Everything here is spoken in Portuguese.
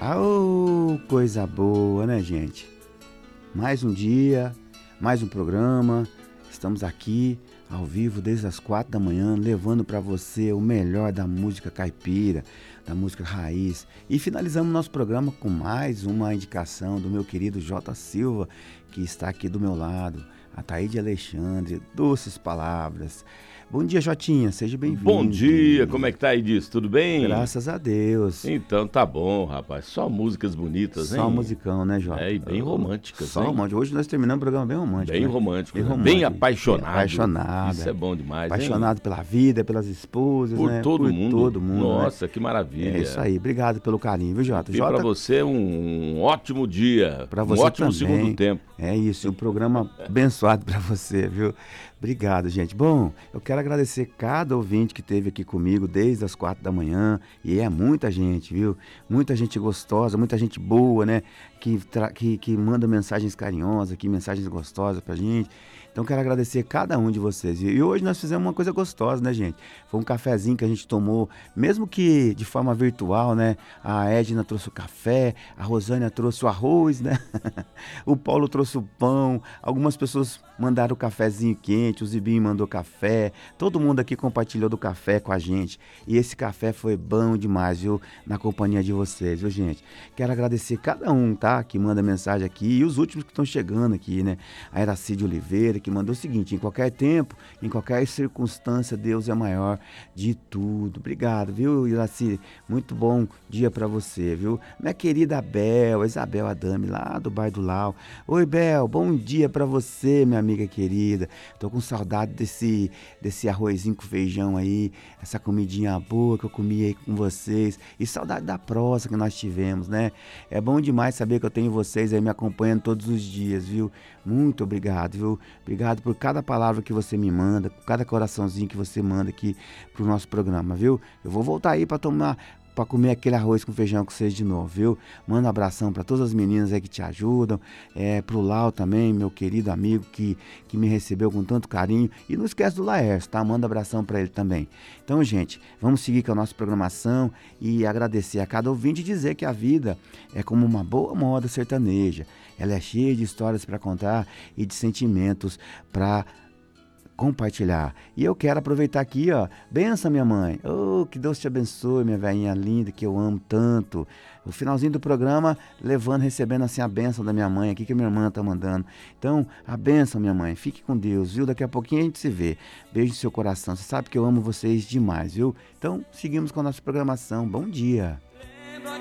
Oh, coisa boa, né, gente? Mais um dia, mais um programa. Estamos aqui ao vivo desde as 4 da manhã, levando para você o melhor da música caipira, da música raiz. E finalizamos nosso programa com mais uma indicação do meu querido J. Silva, que está aqui do meu lado. Ataíde Alexandre, doces palavras. Bom dia, Jotinha, seja bem-vindo. Bom dia, como é que tá aí disso? Tudo bem? Graças a Deus. Então tá bom, rapaz. Só músicas bonitas, hein? Só musicão, né, Jota? É, e bem românticas, Só hein? romântico. Hoje nós terminamos o programa bem romântico. Bem né? romântico, Bem né? romântico. Bem apaixonado. Bem apaixonado. Isso é bom demais, Apaixonado pela vida, pelas esposas, Por né? todo mundo. Todo mundo. Nossa, né? que maravilha. É isso aí. Obrigado pelo carinho, viu, Jota? E pra você um ótimo dia. Pra você um ótimo também. segundo tempo. É isso, um programa abençoado pra você, viu? Obrigado, gente. Bom, eu quero agradecer cada ouvinte que esteve aqui comigo desde as 4 da manhã, e é muita gente, viu? Muita gente gostosa, muita gente boa, né? Que manda mensagens carinhosas aqui, mensagens gostosas pra gente. Então, quero agradecer cada um de vocês. E hoje nós fizemos uma coisa gostosa, né, gente? Foi um cafezinho que a gente tomou, mesmo que de forma virtual, né? A Edna trouxe o café, a Rosânia trouxe o arroz, né? O Paulo trouxe o pão, algumas pessoas mandaram o cafezinho quente, o Zibinho mandou café, todo mundo aqui compartilhou do café com a gente. E esse café foi bom demais, viu? Na companhia de vocês, viu, gente? Quero agradecer cada um, tá? Que manda mensagem aqui e os últimos que estão chegando aqui, né? A Eracide Oliveira, que mandou o seguinte: em qualquer tempo, em qualquer circunstância, Deus é maior de tudo. Obrigado, viu, Iraci? Muito bom dia pra você, viu? Minha querida Bel, Isabel Adame, lá do bairro do Lau. Oi, Bel, bom dia pra você, minha amiga querida. Tô com saudade desse arrozinho com feijão aí, essa comidinha boa que eu comi aí com vocês. E saudade da prosa que nós tivemos, né? É bom demais saber que eu tenho vocês aí me acompanhando todos os dias, viu? Muito obrigado, viu? Obrigado por cada palavra que você me manda, por cada coraçãozinho que você manda aqui pro nosso programa, viu? Eu vou voltar aí para comer aquele arroz com feijão com vocês de novo, viu? Manda um abração para todas as meninas aí que te ajudam, pro Lau também, meu querido amigo que me recebeu com tanto carinho. E não esquece do Laércio, tá? Manda um abração para ele também. Então, gente, vamos seguir com a nossa programação e agradecer a cada ouvinte e dizer que a vida é como uma boa moda sertaneja. Ela é cheia de histórias para contar e de sentimentos para compartilhar. E eu quero aproveitar aqui, ó, benção minha mãe, oh, que Deus te abençoe, minha velhinha linda, que eu amo tanto. O finalzinho do programa, recebendo assim a bênção da minha mãe aqui, que a minha irmã tá mandando. Então, a bênção, minha mãe, fique com Deus, viu? Daqui a pouquinho a gente se vê. Beijo no seu coração, você sabe que eu amo vocês demais, viu? Então, seguimos com a nossa programação. Bom dia!